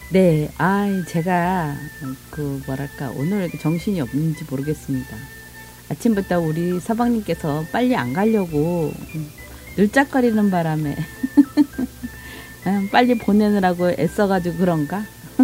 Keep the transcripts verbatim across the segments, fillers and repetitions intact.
네, 아, 제가 그 뭐랄까 오늘 왜 이렇게 정신이 없는지 모르겠습니다. 아침부터 우리 서방님께서 빨리 안 가려고 늘짝거리는 바람에 음, 빨리 보내느라고 애써가지고 그런가?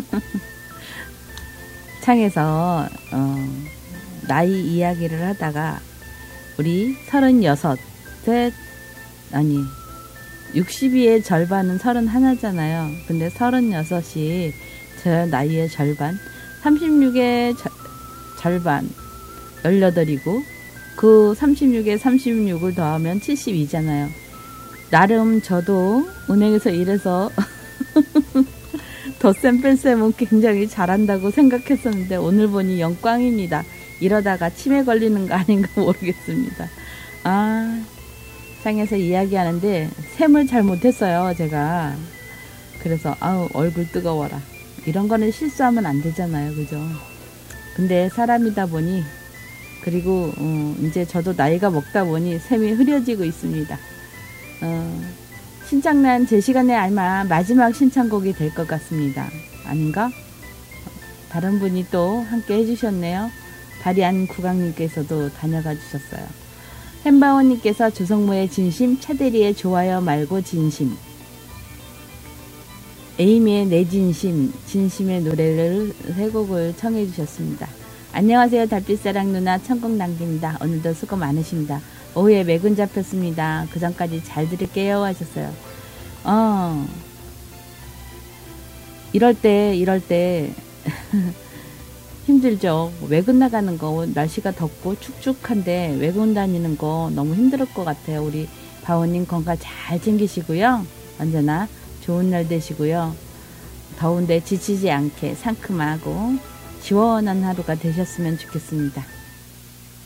창에서 어, 나이 이야기를 하다가 우리 서른여섯에 아니 육십이의 절반은 서른하나잖아요. 근데 서른여섯이 제 나이의 절반, 삼십육의 저, 절반, 열여덟이고 그 삼십육에 삼십육을 더하면 칠십이잖아요. 나름 저도 은행에서 일해서 덧셈 뺄셈은 굉장히 잘한다고 생각했었는데 오늘 보니 영광입니다. 이러다가 치매 걸리는 거 아닌가 모르겠습니다. 아, 상에서 이야기하는데 셈을 잘 못했어요, 제가. 그래서 아우 얼굴 뜨거워라. 이런 거는 실수하면 안 되잖아요, 그죠? 근데 사람이다 보니 그리고 어, 이제 저도 나이가 먹다 보니 셈이 흐려지고 있습니다. 어, 신청난 제 시간에 아마 마지막 신청곡이 될 것 같습니다. 아닌가? 다른 분이 또 함께 해주셨네요. 다리안 국왕님께서도 다녀가 주셨어요. 햄바오님께서 조성모의 진심, 차대리의 좋아요 말고 진심, 에이미의 내 진심, 진심의 노래를 세 곡을 청해 주셨습니다. 안녕하세요. 달빛사랑 누나 천국 남깁니다. 오늘도 수고 많으십니다. 오후에 매군 잡혔습니다. 그 전까지 잘 들을게요 하셨어요. 어, 이럴 때 이럴 때 힘들죠. 외근 나가는 거 날씨가 덥고 축축한데 외근 다니는 거 너무 힘들 것 같아요. 우리 바오님 건강 잘 챙기시고요. 언제나 좋은 날 되시고요. 더운데 지치지 않게 상큼하고 시원한 하루가 되셨으면 좋겠습니다.